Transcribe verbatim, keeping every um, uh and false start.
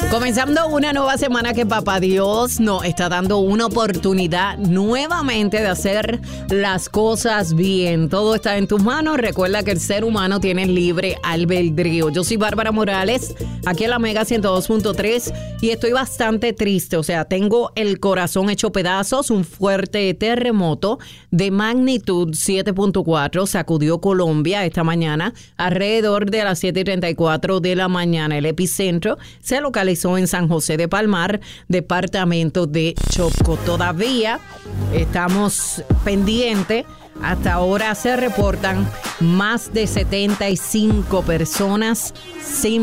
Comenzando una nueva semana que Papá Dios nos está dando una oportunidad nuevamente de hacer las cosas bien. Todo está en tus manos. Recuerda que el ser humano tiene libre albedrío. Yo soy Bárbara Morales, aquí en la Mega ciento dos punto tres, y estoy bastante triste. O sea, tengo el corazón hecho pedazos. Un fuerte terremoto de magnitud siete punto cuatro sacudió Colombia esta mañana alrededor de las siete y treinta y cuatro de la mañana. El epicentro se localizó en San José de Palmar, departamento de Chocó. Todavía estamos pendientes. Hasta ahora se reportan más de setenta y cinco personas sin